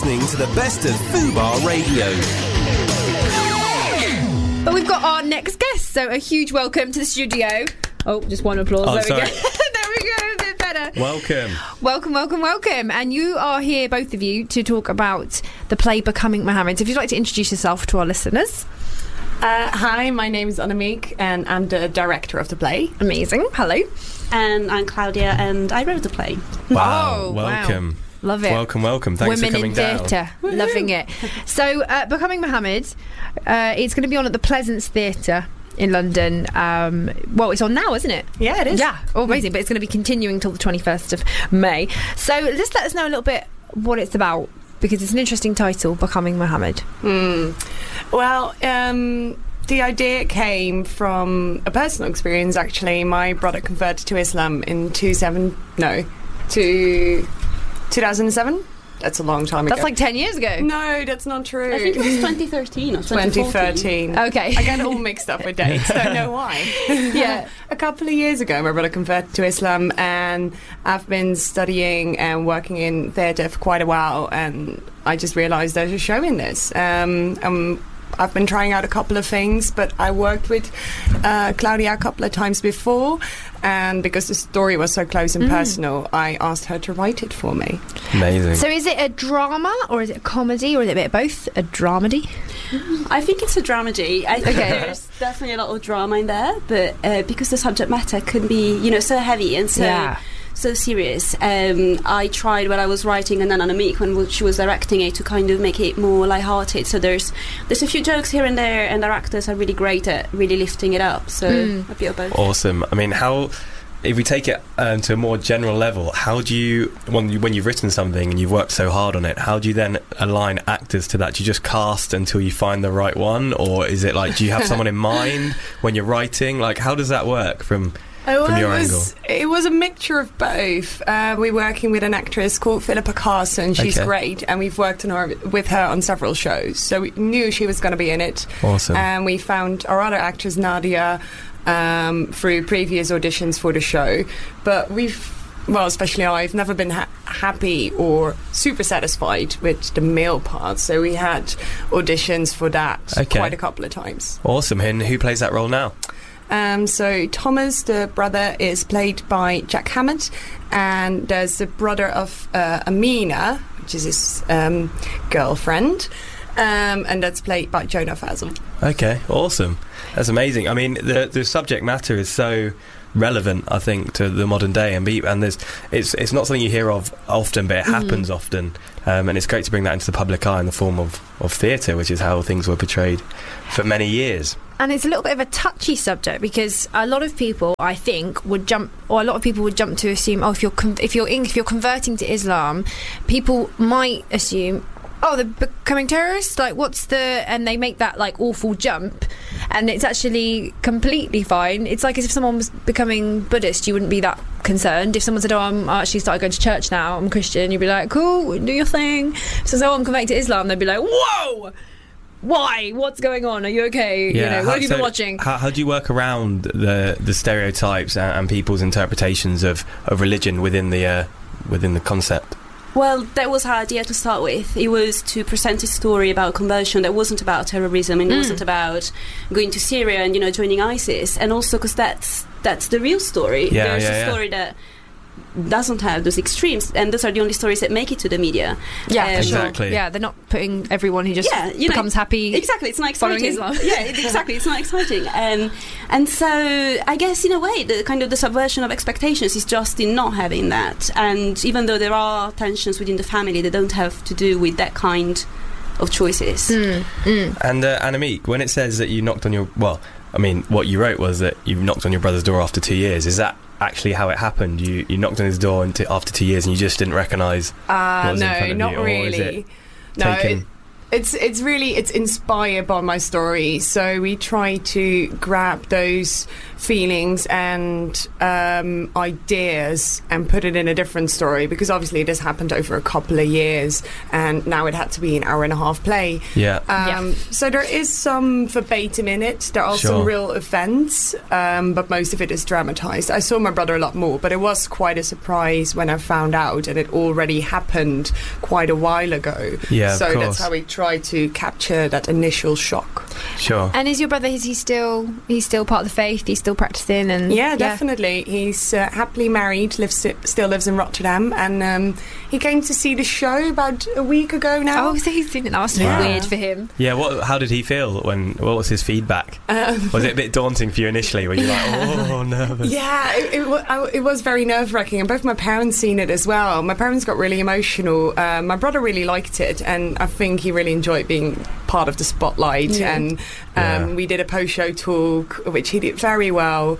listening to the best of Fubar Radio. But we've got our next guest, so a huge welcome to the studio. Oh, just one applause. There we go. There we go, a bit better. Welcome. And you are here, both of you, to talk about the play Becoming Mohammed. So if you'd like to introduce yourself to our listeners. Hi, my name is Annemiek and I'm the director of the play. Amazing. Hello. And I'm Claudia and I wrote the play. Wow, Oh, welcome. Wow. Love it. Welcome. Thanks Women for coming in down. theatre. Loving it. So, Becoming Mohammed, it's going to be on at the Pleasance Theatre in London. Well, it's on now, isn't it? Yeah, it is. Yeah. Oh, amazing. But it's going to be continuing till the 21st of May. So, just let us know a little bit what it's about, because it's an interesting title, Becoming Mohammed. Well, the idea came from a personal experience, actually. My brother converted to Islam in 2007. That's a long time ago. That's like 10 years ago. No, that's not true. I think it was 2013 or 2014. Okay. I get all mixed up with dates. Don't know why. Yeah. A couple of years ago, my brother converted to Islam, and I've been studying and working in theatre for quite a while, and I just realised there's a show in this. I've been trying out a couple of things, but I worked with Claudia a couple of times before, and because the story was so close and personal, I asked her to write it for me. Amazing. So is it a drama, or is it a comedy, or is it a bit of both? A dramedy? I think it's a dramedy. I think Okay. there's definitely a lot of drama in there, but because the subject matter can be, so heavy and so serious. I tried when I was writing, and then Annemiek, when she was directing it, to kind of make it more lighthearted. So there's a few jokes here and there, and our actors are really great at really lifting it up. So a bit of both. Awesome. I mean, if we take it to a more general level, how do you, when you've written something and you've worked so hard on it, how do you then align actors to that? Do you just cast until you find the right one, or is it like, do you have someone in mind when you're writing? Like, how does that work from your angle? It was a mixture of both. We're working with an actress called Philippa Carson. She's great, and we've worked with her on several shows, so we knew she was going to be in it. Awesome. And we found our other actress, Nadia, through previous auditions for the show. But especially I've never been happy or super satisfied with the male part, so we had auditions for that quite a couple of times. Awesome. And who plays that role now? So Thomas, the brother, is played by Jack Hammett, and there's the brother of Amina, which is his girlfriend, and that's played by Jonah Fazal. Okay, awesome. That's amazing. I mean, the subject matter is so relevant, I think, to the modern day, and it's not something you hear of often, but it happens often, and it's great to bring that into the public eye in the form of theatre, which is how things were portrayed for many years. And it's a little bit of a touchy subject, because a lot of people, I think, would jump to assume, if you're converting to Islam, people might assume, they're becoming terrorists. Like, and they make that like awful jump, and it's actually completely fine. It's like as if someone was becoming Buddhist, you wouldn't be that concerned. If someone said, I'm actually started going to church now, I'm Christian, you'd be like, cool, do your thing. So I'm converting to Islam, they'd be like, whoa, why? What's going on? Are you okay? Yeah, what have you been watching? How do you work around the stereotypes and people's interpretations of religion within the concept? Well, that was our idea to start with. It was to present a story about conversion that wasn't about terrorism, and it wasn't about going to Syria and joining ISIS, and also because that's the real story. There's a story that doesn't have those extremes, and those are the only stories that make it to the media. Yeah, exactly. Yeah, they're not putting everyone who just becomes happy. Exactly, it's not exciting. Islam. Yeah, exactly, it's not exciting. And so I guess in a way the kind of the subversion of expectations is just in not having that. And even though there are tensions within the family, they don't have to do with that kind of choices. And Annemiek, when it says that you knocked on what you wrote was that you knocked on your brother's door after 2 years. Is that actually how it happened? You knocked on his door after 2 years and you just didn't recognise what was in front of you? No, not really. No, it's inspired by my story. So we try to grab those feelings and ideas and put it in a different story, because obviously this happened over a couple of years and now it had to be an hour-and-a-half play. So there is some verbatim in it. There are some real events, but most of it is dramatized. I saw my brother a lot more, but it was quite a surprise when I found out, and it already happened quite a while ago. So that's how we try to capture that initial shock. And is your brother, he's still part of the faith? He's still practicing? And definitely. He's happily married, still lives in Rotterdam, and he came to see the show about a week ago now. Oh, so he's seen it. That must be weird for him. How did he feel what was his feedback? Was it a bit daunting for you initially? Were you like, oh, nervous? Yeah, it was very nerve-wracking, and both my parents seen it as well. My parents got really emotional. My brother really liked it, and I think he really enjoyed being part of the spotlight. And we did a post-show talk, which he did very well.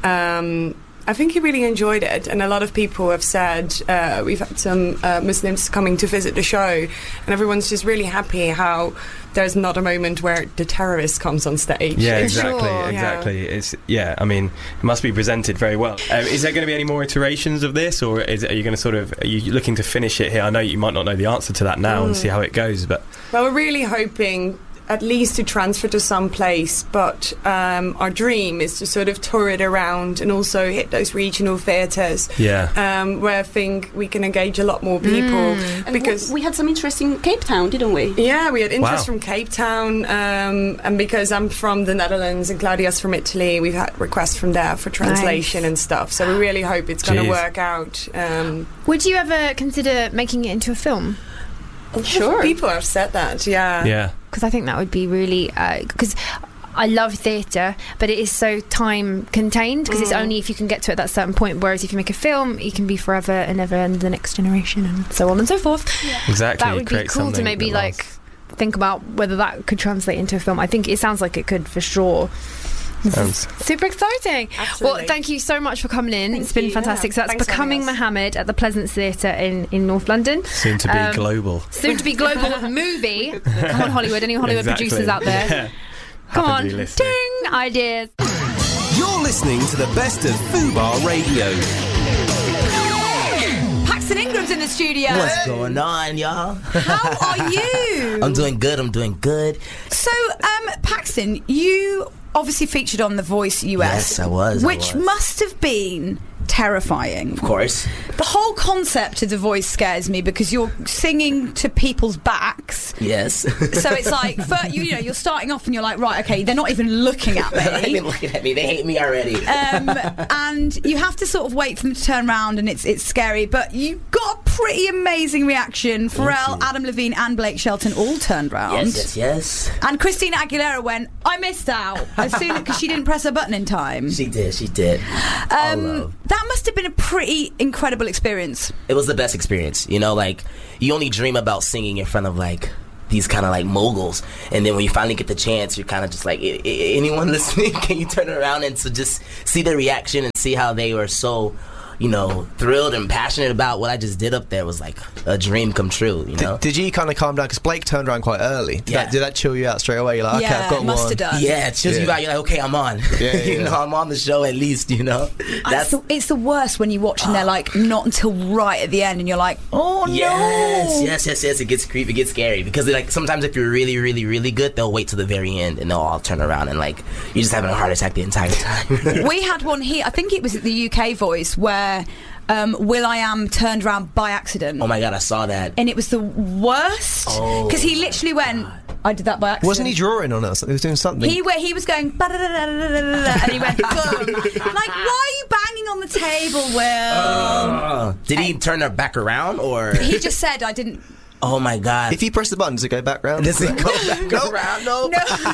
I think he really enjoyed it, and a lot of people have said we've had some Muslims coming to visit the show, and everyone's just really happy how there's not a moment where the terrorist comes on stage. Yeah, exactly. It's I mean, it must be presented very well. Is there going to be any more iterations of this, or are you going to are you looking to finish it here? I know you might not know the answer to that now and see how it goes, but well, we're really hoping at least to transfer to some place, but our dream is to sort of tour it around and also hit those regional theatres where I think we can engage a lot more people. Because we had some interest in Cape Town, didn't we? Yeah, we had interest from Cape Town, and because I'm from the Netherlands and Claudia's from Italy, we've had requests from there for translation and stuff, so we really hope it's going to work out. Would you ever consider making it into a film? Sure. People have said that, because I think that would be really because I love theatre, but it is so time contained, because it's only if you can get to it at that certain point, whereas if you make a film, it can be forever and ever, and the next generation and so on and so forth. Exactly. That would be cool to maybe think about whether that could translate into a film. I think it sounds like it could for sure. Super exciting. Absolutely. Well, thank you so much for coming in. It's been fantastic. So that's Becoming Mohammed at the Pleasance Theatre in North London. Soon to be global. Soon to be global movie. Come on, Hollywood. Any Hollywood producers out there? Yeah. Come on. Ding! Ideas. You're listening to the best of Fubar Radio. Paxton Ingram's in the studio. What's going on, y'all? How are you? I'm doing good. So, Paxton, you obviously featured on The Voice US. Yes, I was. Which must have been terrifying. Of course. The whole concept of The Voice scares me, because you're singing to people's backs. Yes. So it's like, you're starting off and you're like, right, okay, they're not even looking at me. They're not even looking at me. They hate me already. And you have to sort of wait for them to turn around, and it's scary. But you got a pretty amazing reaction. Pharrell, Adam Levine and Blake Shelton all turned round. Yes. And Christina Aguilera went, I missed out. As soon because she didn't press her button in time. She did. That must have been a pretty incredible experience. It was the best experience. You know, like, you only dream about singing in front of, like, these kind of, like, moguls. And then when you finally get the chance, you're kind of just like, anyone listening, can you turn around and to just see their reaction and see how they were so, thrilled and passionate about what I just did up there was like a dream come true, Did you kind of calm down? Because Blake turned around quite early. Did that chill you out straight away? You're like, okay, I've got must one. Have done. Yeah, it chills you out. You're like, okay, I'm on. I'm on the show at least, It's the worst when you watch and they're like, not until right at the end, and you're like, oh no. Yes. It gets creepy, it gets scary. Because like sometimes if you're really, really, really good, they'll wait till the very end and they'll all turn around and like you're just having a heart attack the entire time. We had one here, I think it was at the UK Voice, where will.i.am turned around by accident. Oh my god, I saw that. And it was the worst. Because he literally went, I did that by accident. Wasn't he drawing on us? He was doing something. He was going, and he went, boom. Like, why are you banging on the table, Will? Did he turn her back around, or? He just said, I didn't. Oh my god. If you press the button, does it go back round? Does it go around? No.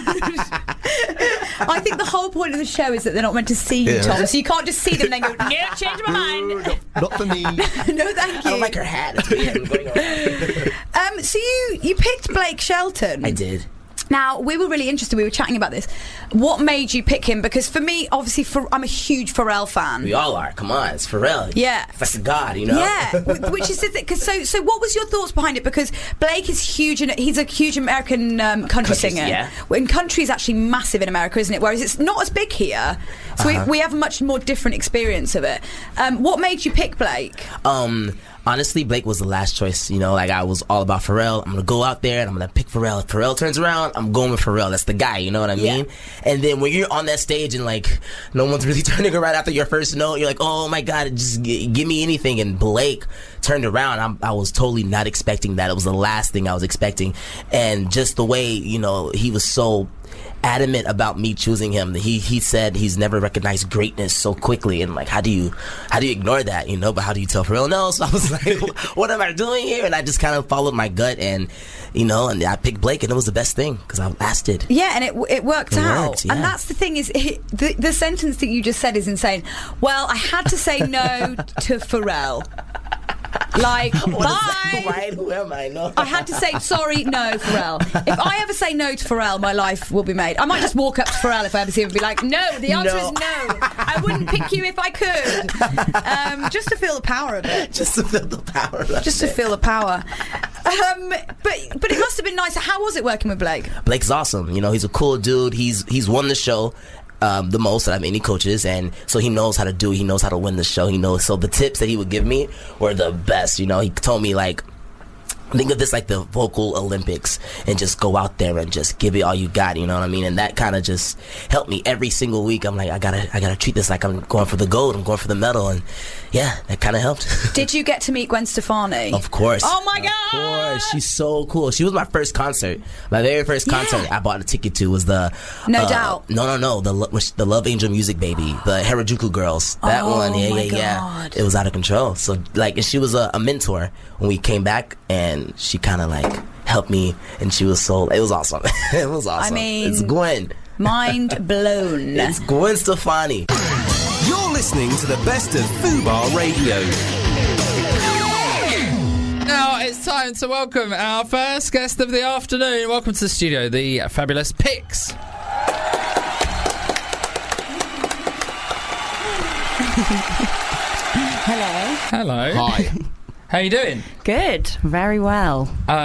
I think the whole point of the show is that they're not meant to see you, Tom. So you can't just see them and then go, no, change my mind. Not for me. No, thank you. I don't like her hat. It's weird. So you picked Blake Shelton. I did. Now, we were really interested. We were chatting about this. What made you pick him? Because for me, obviously, I'm a huge Pharrell fan. We all are. Come on, it's Pharrell. Yeah. That's a god, you know? Yeah, which is the thing. So what was your thoughts behind it? Because Blake is huge, and he's a huge American country singer. Yeah. And country is actually massive in America, isn't it? Whereas it's not as big here. So we have a much more different experience of it. What made you pick Blake? Honestly, Blake was the last choice. You know, like, I was all about Pharrell. I'm gonna go out there and I'm gonna pick Pharrell. If Pharrell turns around, I'm going with Pharrell. That's the guy, you know what I mean? And then when you're on that stage and, like, no one's really turning around after your first note, you're like, oh my god, just give me anything. And Blake turned around. I was totally not expecting that. It was the last thing I was expecting. And just the way, you know, he was so adamant about me choosing him. He said he's never recognized greatness so quickly, and, like, how do you ignore that, you know? But how do you tell Pharrell no? So I was like, what am I doing here? And I just kind of followed my gut, and, you know, and I picked Blake, and it was the best thing because I lasted. Yeah, and it worked out. Worked, yeah. And that's the thing is, the sentence that you just said is insane. Well, I had to say no to Pharrell. Like, bye. Right? Who am I? No. I had to say sorry, no, Pharrell. If I ever say no to Pharrell, my life will be made. I might just walk up to Pharrell if I ever see him and be like, no, the answer is no. I wouldn't pick you if I could. Just to feel the power of it. Just to feel the power. Just to feel the power. But it must have been nice. How was it working with Blake? Blake's awesome. You know, he's a cool dude. He's won the show. The most out of any coaches, and so he knows how to do it. He knows how to win the show. He knows. So the tips that he would give me were the best. You know, he told me, like, think of this like the vocal Olympics, and just go out there and just give it all you got. You know what I mean? And that kind of just helped me every single week. I'm like, I gotta treat this like I'm going for the gold. I'm going for the medal, and yeah, that kind of helped. Did you get to meet Gwen Stefani? Of course. Oh my god! Of course, she's so cool. She was my first concert. My very first concert I bought a ticket to was the No Doubt. No, the Love Angel Music Baby, the Harajuku Girls. That one, yeah. It was out of control. So, like, and she was a mentor when we came back, and she kind of, like, helped me, and she was so. It was awesome. It was awesome. I mean, it's Gwen. Mind blown. It's Gwen Stefani. You're listening to the best of Fubar Radio. Now it's time to welcome our first guest of the afternoon. Welcome to the studio, the fabulous Pix. Hello. Hi. How you doing? Good. Very well.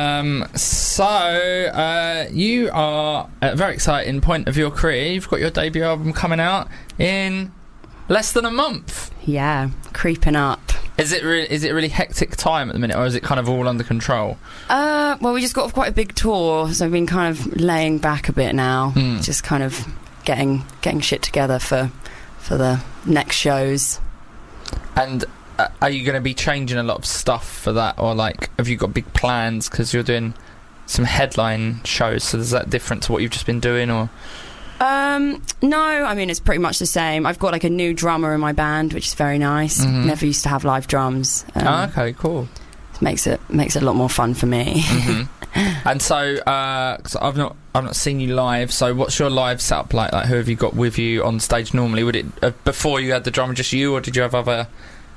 So you are at a very exciting point of your career. You've got your debut album coming out in less than a month. Yeah, creeping up. Is it really hectic time at the minute, or is it kind of all under control? Well, we just got off quite a big tour, so I've been kind of laying back a bit now, just kind of getting shit together for the next shows. And are you going to be changing a lot of stuff for that, or, like, have you got big plans because you're doing some headline shows? So is that different to what you've just been doing, or? No, I mean, it's pretty much the same. I've got, like, a new drummer in my band, which is very nice. Mm-hmm. Never used to have live drums. Okay, cool. Makes it a lot more fun for me. Mm-hmm. And so, 'cause I've not seen you live. So, what's your live setup like? Like, who have you got with you on stage normally? Would it before you had the drummer, just you, or did you have other?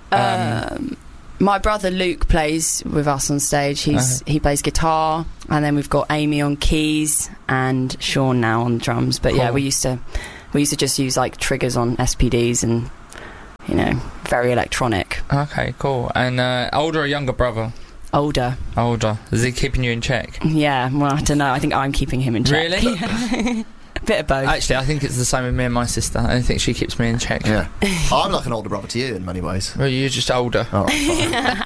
My brother Luke plays with us on stage. He plays guitar, and then we've got Amy on keys and Sean now on drums. But cool. Yeah, we used to just use, like, triggers on SPDs and, you know, very electronic. Okay, cool. And older or younger brother? Older. Is he keeping you in check? Yeah, well, I don't know. I think I'm keeping him in check. Really? Bit of both. Actually, I think it's the same with me and my sister. I think she keeps me in check. Yeah. I'm like an older brother to you in many ways. Well, you're just older. All right,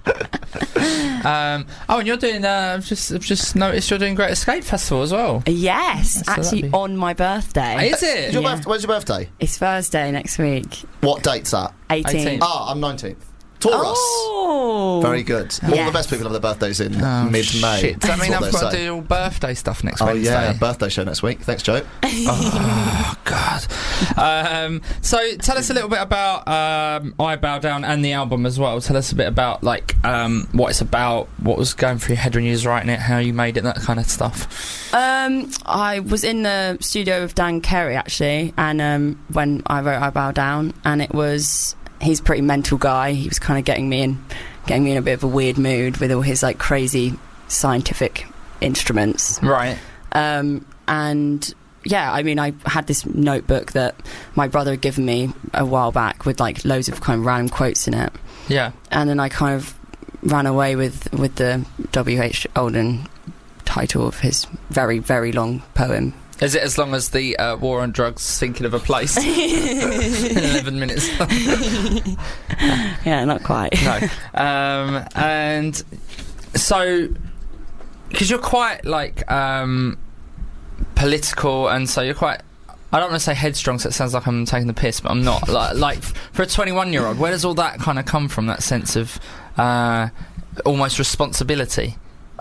and you're doing. I've just noticed you're doing Great Escape Festival as well. Yes, So actually on my birthday. Is it? When's your birthday? It's Thursday next week. What date's that? 18th. I'm 19th. Taurus. Oh, very good. All the best people have their birthdays in mid-May. Shit. Does that mean I've got to do all birthday stuff next Wednesday? Oh yeah, birthday show next week. Thanks, Joe. Oh God. So tell us a little bit about I Bow Down and the album as well. Tell us a bit about, like, what it's about, what was going through your head when you was writing it, how you made it, that kind of stuff. I was in the studio with Dan Carey actually, and when I wrote I Bow Down, and he's a pretty mental guy. He was kind of getting me in a bit of a weird mood with all his, like, crazy scientific instruments. Right. and yeah, I mean, I had this notebook that my brother had given me a while back with like loads of kind of random quotes in it. Yeah. And then I kind of ran away with the W.H. Auden title of his very, very long poem. Is it as long as the War on Drugs, Thinking of a Place? In 11 minutes. Yeah, not quite. No. And so, because you're quite like political, and so you're quite, I don't want to say headstrong, so it sounds like I'm taking the piss, but I'm not. Like for a 21-year-old, where does all that kind of come from, that sense of almost responsibility?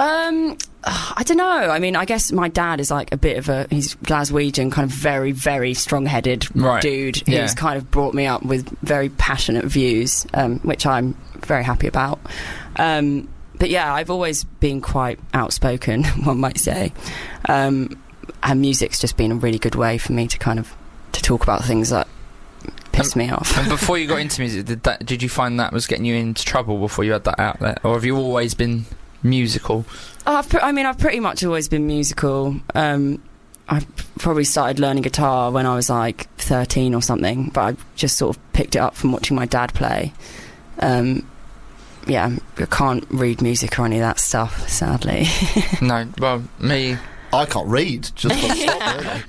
I don't know. I mean, I guess my dad is like a bit of he's Glaswegian, kind of very, very strong-headed dude who's kind of brought me up with very passionate views, which I'm very happy about. But yeah, I've always been quite outspoken, one might say. And music's just been a really good way for me to kind of to talk about things that piss me off. And before you got into music, did you find that was getting you into trouble before you had that outlet, or have you always been musical? I've pretty much always been musical. I probably started learning guitar when I was like 13 or something, but I just sort of picked it up from watching my dad play. Yeah, I can't read music or any of that stuff, sadly. No, well, me, I can't read. Just full stop, really.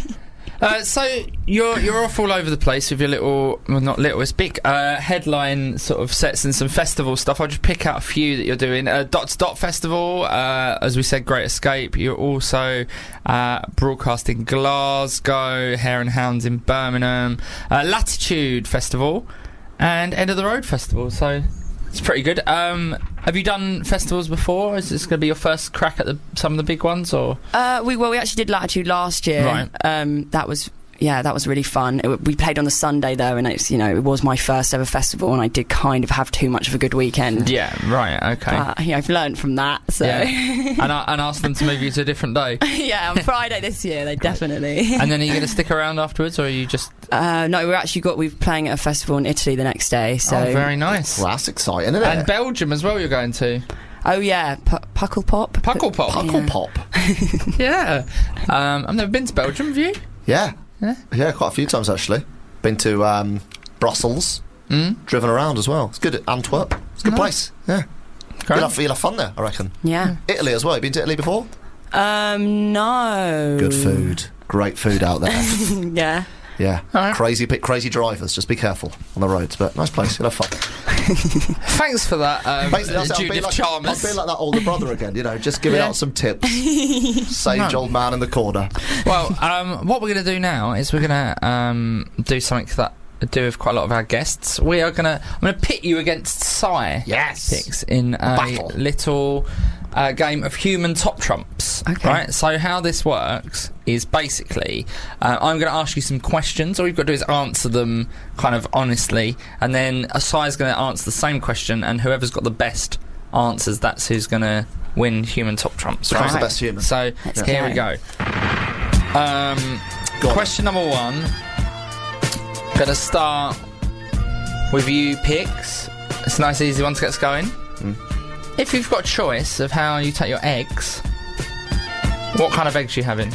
So you're off all over the place with your little, well, not little, it's big headline sort of sets and some festival stuff. I'll just pick out a few that you're doing. Dot to Dot Festival, as we said, Great Escape. You're also broadcasting Glasgow, Hare and Hounds in Birmingham, Latitude Festival, and End of the Road Festival. So it's pretty good. Have you done festivals before? Is this going to be your first crack at some of the big ones, or? We actually did Latitude last year. Right. That was really fun. We played on the Sunday though, and it was my first ever festival, and I did kind of have too much of a good weekend. Yeah, right, okay. I've learned from that. So. Yeah. and asked them to move you to a different day. Yeah, on Friday this year, they definitely. And then are you going to stick around afterwards, or are you just? No, we're playing at a festival in Italy the next day. So. Oh, very nice. Well, that's exciting, isn't it? And Belgium as well. You're going to. Oh yeah, Puckle Pop. Puckle Pop. Yeah. I've never been to Belgium. Have you? Yeah, quite a few times actually. Been to Brussels, driven around as well. It's good at Antwerp. It's a good place. Yeah, you'll have fun there, I reckon. Yeah. Italy as well. You been to Italy before? No. Good food. Great food out there. Yeah. Yeah. Right. Crazy drivers. Just be careful on the roads. But nice place. You'll have fun. Thanks for that, Judith Chalmers. I'll be like that older brother again, just giving out some tips. Sage old man in the corner. Well, what we're going to do now is we're going to do something that I do with quite a lot of our guests. I'm going to pit you against Psy picks in a little game of human top trumps. Okay. Right? So how this works is basically I'm going to ask you some questions. All you've got to do is answer them kind of honestly, and then Psy's going to answer the same question, and whoever's got the best answers, that's who's going to win human top trumps. Right? Who's the best human? So here we go. Question number 1. Going to start with you, Pix. It's a nice, easy one to get us going. If you've got a choice of how you take your eggs, what kind of eggs are you having?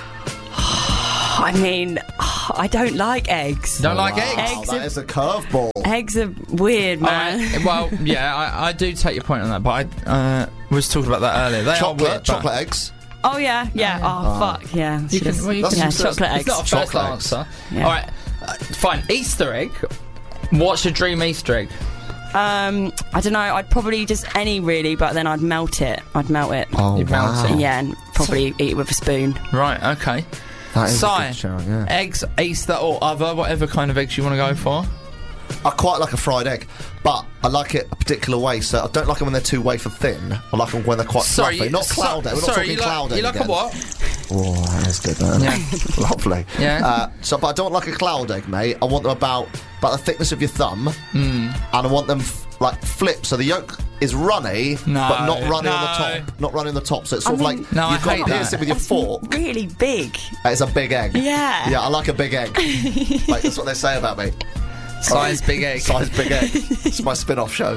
I mean, I don't like eggs. Don't like eggs? That is a curveball. Eggs are weird, man. Well, yeah, I do take your point on that, but I was talking about that earlier. They are weird, chocolate eggs. Oh yeah. Oh fuck yeah. It's Chocolate eggs. not a first answer. Yeah. All right, fine. Easter egg. What's your dream Easter egg? I don't know. I'd probably just any really, but then I'd melt it. Oh, You'd melt it. Yeah, and probably eat it with a spoon. Right. Okay. That is Psy, a good shout, yeah. eggs, Easter or other, whatever kind of eggs you want to go for. I quite like a fried egg, but I like it a particular way. So I don't like them when they're too wafer thin. I like them when they're quite fluffy. Not cloud egg. We're not talking cloud egg. You like again. A what? Oh, that is good, man. Yeah. Lovely. Yeah. But I don't like a cloud egg, mate. I want them about the thickness of your thumb, and I want them flip, so the yolk is runny, but not runny on the top. Not runny on the top, so it's sort of like you've got to pierce it with your fork. Really big. It's a big egg. Yeah. Yeah, I like a big egg. That's what they say about me. Size Big Egg. Size Big Egg. It's my spin-off show.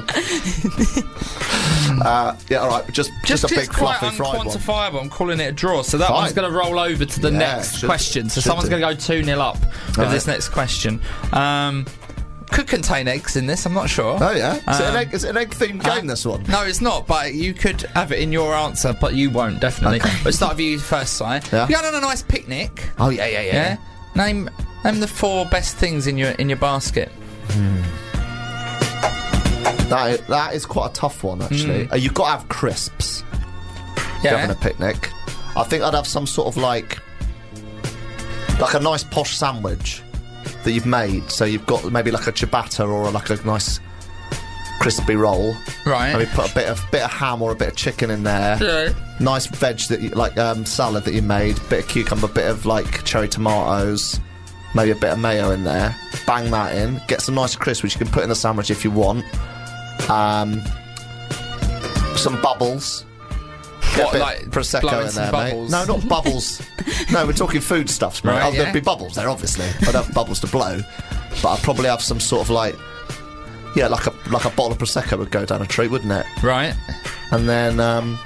Yeah, all right. Just a big quite fluffy fried one. unquantifiable. I'm calling it a draw. So that Fine. one's going to roll over to the next question. So someone's going to go 2-0 up with this next question. Could contain eggs in this, I'm not sure. Oh yeah? Is it an egg-themed game, this one? No, it's not, but you could have it in your answer, but you won't, definitely. Okay. But start with you first, Si. Yeah. You're going on a nice picnic. Oh, yeah. Name the 4 best things in your basket. That is quite a tough one, actually. You've got to have crisps. Yeah. Having a picnic. I think I'd have some sort of like a nice posh sandwich that you've made. So you've got maybe like a ciabatta or like a nice crispy roll. Right. Maybe put a bit of ham or a bit of chicken in there. Yeah. Nice veg that you, like salad that you made. Bit of cucumber, bit of like cherry tomatoes. Maybe a bit of mayo in there. Bang that in. Get some nice crisps which you can put in the sandwich if you want. Some bubbles. Get a bit like Prosecco in there, bubbles? mate. No, not bubbles. No, we're talking foodstuffs, mate. Right, There'd be bubbles there, obviously. I'd have bubbles to blow, but I'd probably have some sort of like a bottle of Prosecco would go down a treat, wouldn't it? Right. And then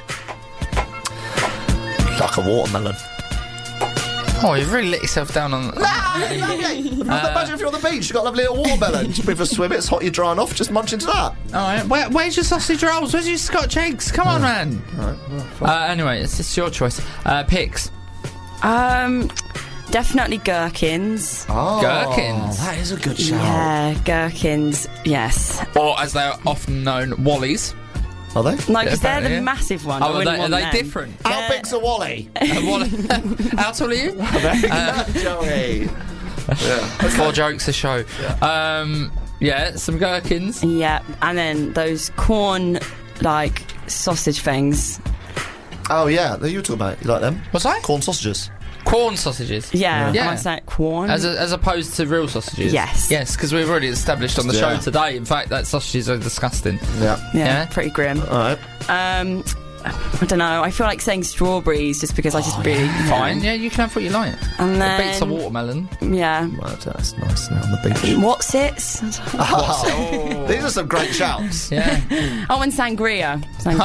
like a watermelon. Oh, you've really let yourself down on... Imagine if you're on the beach, you've got a lovely little watermelon. Just a bit of a swim, it's hot, you're drying off, just munch into that. Alright, where's your sausage rolls? Where's your Scotch eggs? Come on, man. Anyway, it's your choice. Picks. Definitely gherkins. Oh, Gherkins. that is a good shout. Yeah, gherkins, yes. Or, as they are often known, Wallies. Are they? No, because they're the apparently, yeah. massive one. Oh, are they different? How big's a Wally? How tall are you? Joey. Yeah. 4 jokes a show. Yeah, some gherkins. Yeah, and then those corn, like, sausage things. Oh, yeah, you were talking about. You like them? What's that? Corn sausages. Corn sausages. Yeah. Am I saying corn? As opposed to real sausages. Yes. Yes, because we've already established on the show today, in fact, that sausages are disgusting. Yeah, pretty grim. Alright. I don't know, I feel like saying strawberries just because I just really... Fine, yeah, you can have what you like. And then... It beats a watermelon. Yeah. Well, that's nice now on the beach. What's it? Oh. These are some great shouts. Yeah. Oh, and sangria.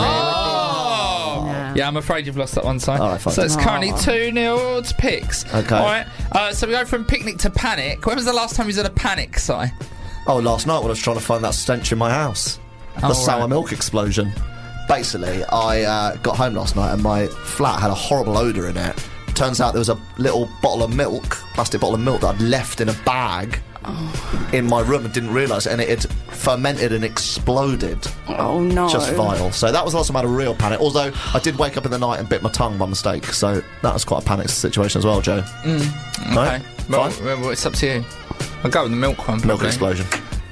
Yeah, I'm afraid you've lost that one, Si. Alright, fine. So it's currently 2-0 to Picks. Okay. Alright, so we go from picnic to panic. When was the last time you was at a panic, Si? Oh, last night when I was trying to find that stench in my house. The sour milk explosion. Basically, I got home last night and my flat had a horrible odour in it. Turns out there was a little bottle of milk, plastic bottle of milk that I'd left in a bag in my room and didn't realise it, and it had fermented and exploded. Oh no. Just vile. So that was the last time I had a real panic. Although I did wake up in the night and bit my tongue by mistake, so that was quite a panic situation as well, Joe. Okay. Right? Well, it's up to you. I'll go with the milk one. Milk explosion.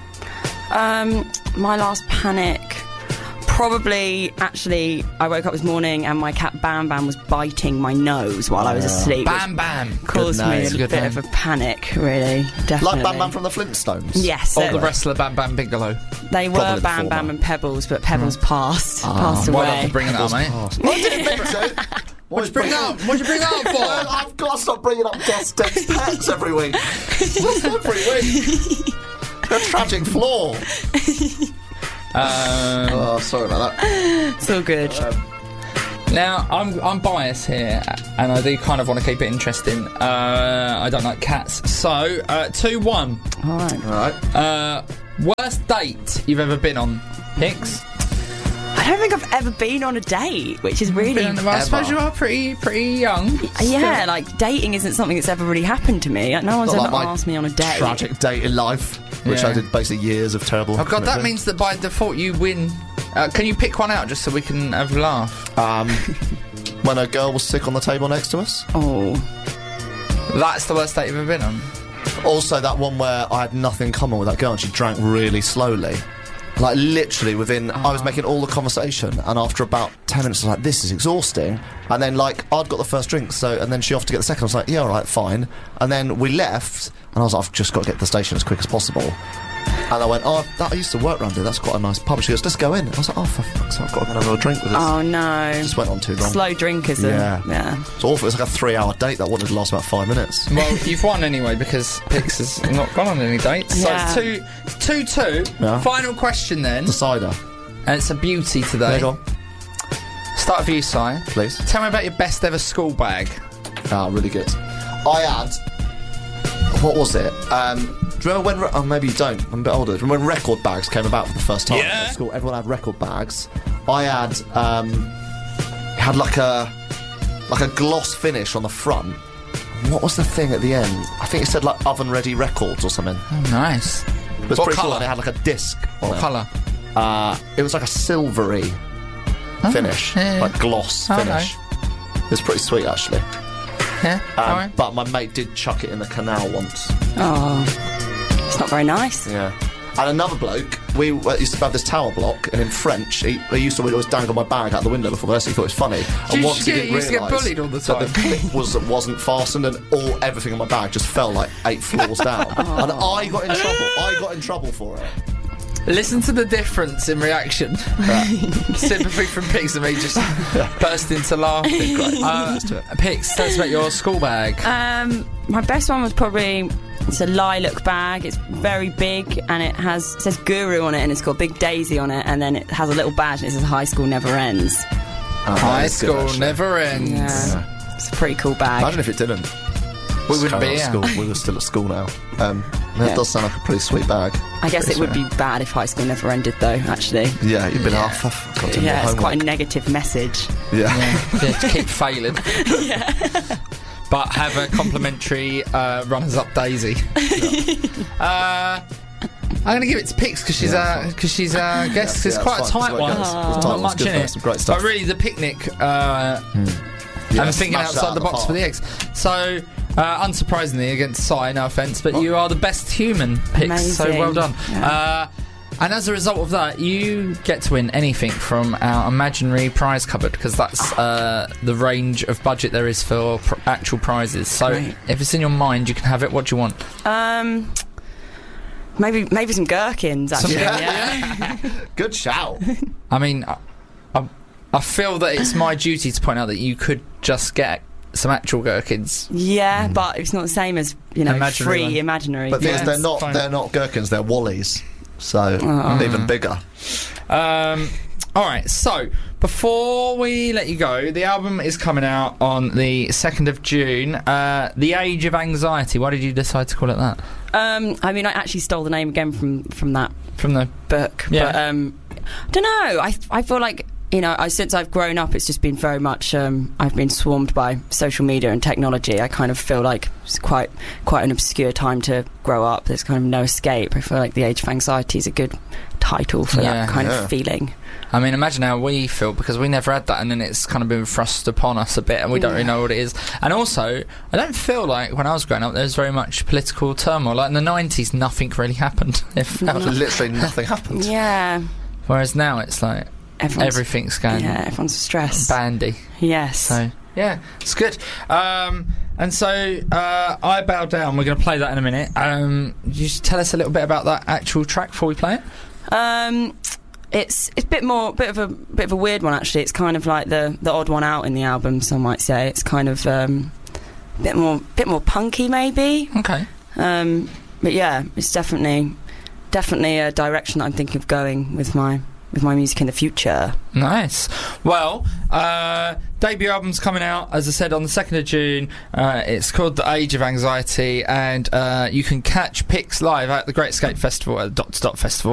My last panic... Probably, actually, I woke up this morning and my cat Bam Bam was biting my nose while I was asleep. Bam Bam! Caused me a bit of a panic, really. Definitely. Like Bam Bam from the Flintstones? Yes. Or the wrestler Bam Bam Bigelow. They were Bam Bam and Pebbles, but Pebbles passed away. Why not bring that up, mate? I didn't mean to. What'd you bring up? What'd you bring up for? Well, I've got to stop bringing up guest pets every week. Every week. A tragic flaw. Sorry about that. It's all good. Now, I'm biased here, and I do kind of want to keep it interesting. I don't like cats. So, 2-1. Alright. Worst date you've ever been on? Hicks? I don't think I've ever been on a date, which is really... I suppose you are pretty young. Yeah, like, dating isn't something that's ever really happened to me. No one's ever asked me on a date. Tragic date in life, which I did basically years of terrible... Oh, God, that means that by default you win. Can you pick one out just so we can have a laugh? When a girl was sick on the table next to us. Oh. That's the worst date you've ever been on? Also, that one where I had nothing in common with that girl and she drank really slowly. Like, literally within... I was making all the conversation, and after about 10 minutes, I was like, this is exhausting. And then, like, I'd got the first drink, and then she offered to get the second. I was like, yeah, all right, fine. And then we left, and I was like, I've just got to get to the station as quick as possible. And I went, I used to work around here, that's quite a nice pub. She goes, let's go in. I was like, for fuck's sake, I've got to go and have a drink with us. Oh, no. Just went on too long. Slow drinkers. Yeah. It's awful. It's like a 3-hour date that wanted to last about 5 minutes. Well, you've won anyway because Pix has not gone on any dates. Yeah. So it's 2-2. Yeah. Final question then. Decider. And it's a beauty today. Go on. Start with you, Si. Please. Tell me about your best ever school bag. Really good. I had... What was it? Do you remember when... Oh, maybe you don't. I'm a bit older. Do you remember when record bags came about for the first time at school? Everyone had record bags. I had... had like a gloss finish on the front. What was the thing at the end? I think it said like oven ready records or something. Oh, nice. It was pretty cool, and it had like a disc on What colour? It was like a silvery finish, like gloss finish. It was pretty sweet, actually. Yeah. But my mate did chuck it in the canal once. Oh, it's not very nice. Yeah. And another bloke, we used to have this tower block, and in French, he used to always dangle my bag out the window before he thought it was funny. And once he didn't used to get realise bullied all the that time. the clip wasn't fastened, and everything in my bag just fell like 8 floors down. And I got in trouble. I got in trouble for it. Listen to the difference in reaction. Sympathy from Pix and me just burst into laughing. Pix, tell us about your school bag. My best one was probably... It's a lilac bag. It's very big, and it says Guru on it, and it's got a big daisy on it, and then it has a little badge, and it says High School Never Ends. High School Never Ends. Yeah. It's a pretty cool bag. Imagine if it didn't. We wouldn't be at school. We were still at school now. It does sound like a pretty sweet bag. I guess it would be bad if High School never ended, though, actually. Yeah, you've been off. I've got to do more it's homework. quite a negative message. Yeah. To keep failing. But have a complimentary runners-up daisy. I'm going to give it to Pix because she's our guest. It's quite a tight one. Not much in it. Great stuff. But really, the picnic. I'm thinking outside the box for the eggs. So, unsurprisingly, against Si, no offence, but you are the best human, Pix. Amazing. So well done. Yeah. And as a result of that, you get to win anything from our imaginary prize cupboard, because that's the range of budget there is for actual prizes. So if it's in your mind, you can have it. What do you want? Maybe some gherkins, actually. Good shout. I mean, I feel that it's my duty to point out that you could just get some actual gherkins. Yeah, but it's not the same as, free imaginary. But they're not gherkins, they're wallies. So, even bigger. Alright, so, before we let you go, the album is coming out on the 2nd of June. The Age of Anxiety. Why did you decide to call it that? I mean, I actually stole the name again from that book. Yeah. But, I don't know. I feel like, since I've grown up, it's just been very much, I've been swarmed by social media and technology. I kind of feel like it's quite an obscure time to grow up. There's kind of no escape. I feel like The Age of Anxiety is a good title for that kind of feeling. I mean, imagine how we feel, because we never had that, and then it's kind of been thrust upon us a bit, and we don't really know what it is. And also, I don't feel like when I was growing up there was very much political turmoil. Like in the 90s, nothing really happened. Literally nothing happened. Yeah. Whereas now it's like everything's going. Yeah, everyone's stressed. Bandy. Yes. So yeah, it's good. And so I Bow Down. We're going to play that in a minute. You should tell us a little bit about that actual track before we play it. It's a bit of a weird one, actually. It's kind of like the odd one out in the album, some might say. It's kind of a bit more punky, maybe. Okay. But yeah, it's definitely a direction that I'm thinking of going with my music in the future. Nice. Well, debut album's coming out, as I said, on the 2nd of June. It's called The Age of Anxiety, and you can catch Pix live at the Great Escape Festival at the Dot to Dot Festival.